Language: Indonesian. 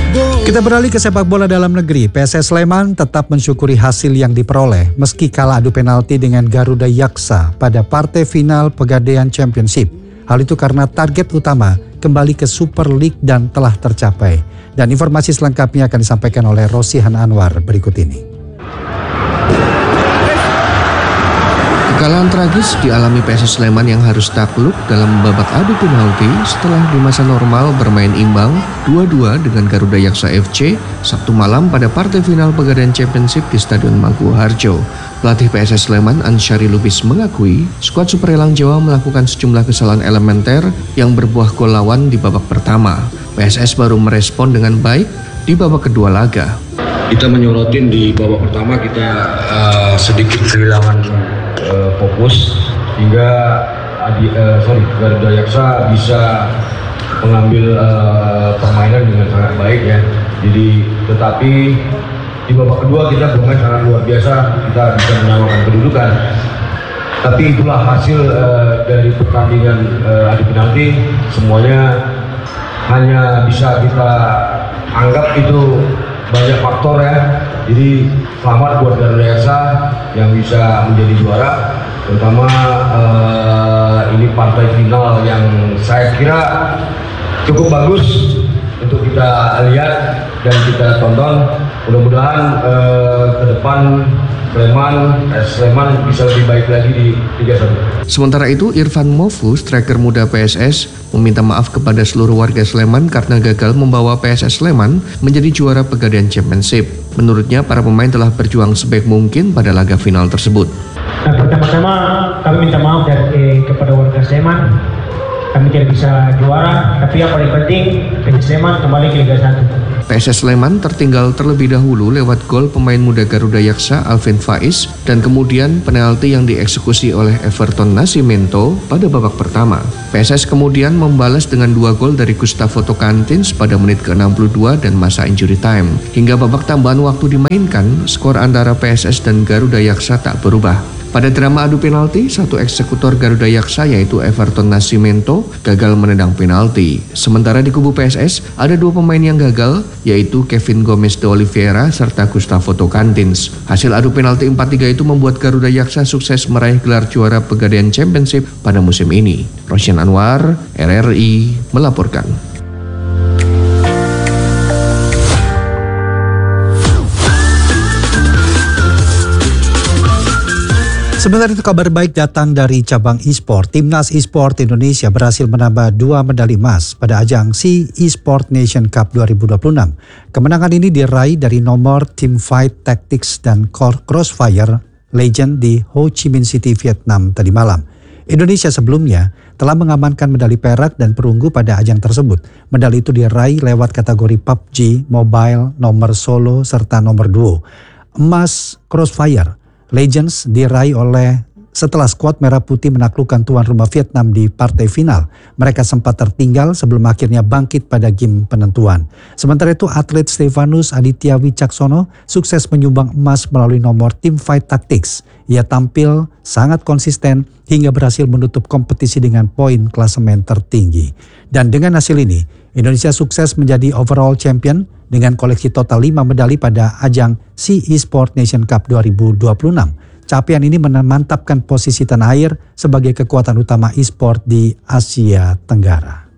Kita beralih ke sepak bola dalam negeri. PSS Sleman tetap mensyukuri hasil yang diperoleh meski kalah adu penalti dengan Garuda Yaksa pada partai final Pegadaian Championship. Hal itu karena target utama kembali ke Super League dan telah tercapai. Dan informasi selengkapnya akan disampaikan oleh Rosihan Anwar berikut ini. Kekalahan tragis dialami PSS Sleman yang harus takluk dalam babak adu penalti setelah di masa normal bermain imbang 2-2 dengan Garuda Yaksa FC Sabtu malam pada partai final Pegadaian Championship di Stadion Mangku Harjo. Pelatih PSS Sleman Ansyari Lubis mengakui skuad Super Elang Jawa melakukan sejumlah kesalahan elementer yang berbuah gol lawan di babak pertama. PSS baru merespon dengan baik di babak kedua laga. Kita menyorotin di babak pertama kita sedikit kehilangan fokus hingga Garuda Yaksa bisa mengambil permainan dengan sangat baik ya. Jadi tetapi di babak kedua kita bermain sangat luar biasa, kita bisa menyamakan kedudukan. Tapi itulah hasil dari pertandingan adu penalti, semuanya hanya bisa kita anggap itu banyak faktor ya. Jadi selamat buat Garuda Yaksa yang bisa menjadi juara, terutama ini partai final yang saya kira cukup bagus untuk kita lihat dan kita tonton. Mudah-mudahan ke depan Sleman bisa lebih baik lagi di Liga 1. Sementara itu, Irfan Mofu, striker muda PSS, meminta maaf kepada seluruh warga Sleman karena gagal membawa PSS Sleman menjadi juara Pegadaian Championship. Menurutnya, para pemain telah berjuang sebaik mungkin pada laga final tersebut. Nah, pertama-tama kami minta maaf kepada warga Sleman. Kami tidak bisa juara, tapi yang paling penting PSS Sleman kembali ke Liga 1. PSS Sleman tertinggal terlebih dahulu lewat gol pemain muda Garuda Yaksa Alvin Faiz dan kemudian penalti yang dieksekusi oleh Everton Nascimento pada babak pertama. PSS kemudian membalas dengan 2 gol dari Gustavo Tocantins pada menit ke-62 dan masa injury time. Hingga babak tambahan waktu dimainkan, skor antara PSS dan Garuda Yaksa tak berubah. Pada drama adu penalti, satu eksekutor Garuda Yaksa yaitu Everton Nascimento gagal menendang penalti. Sementara di kubu PSS ada 2 pemain yang gagal yaitu Kevin Gomez de Oliveira serta Gustavo Tocantins. Hasil adu penalti 4-3 itu membuat Garuda Yaksa sukses meraih gelar juara Pegadaian Championship pada musim ini. Rosihan Anwar, RRI melaporkan. Sementara itu kabar baik datang dari cabang e-sport. Timnas e-sport Indonesia berhasil menambah 2 medali emas pada ajang SEA E-Sport Nation Cup 2026. Kemenangan ini diraih dari nomor Teamfight Tactics dan Crossfire Legend di Ho Chi Minh City, Vietnam tadi malam. Indonesia sebelumnya telah mengamankan medali perak dan perunggu pada ajang tersebut. Medali itu diraih lewat kategori PUBG, Mobile, nomor solo, serta nomor duo. Emas Crossfire Legends diraih setelah skuad Merah Putih menaklukkan tuan rumah Vietnam di partai final. Mereka sempat tertinggal sebelum akhirnya bangkit pada game penentuan. Sementara itu atlet Stefanus Aditya Wicaksono sukses menyumbang emas melalui nomor Teamfight Tactics. Ia tampil sangat konsisten hingga berhasil menutup kompetisi dengan poin klasemen tertinggi. Dan dengan hasil ini, Indonesia sukses menjadi overall champion dengan koleksi total 5 medali pada ajang SEA E-Sport Nation Cup 2026. Capaian ini memantapkan posisi tanah air sebagai kekuatan utama e-sport di Asia Tenggara.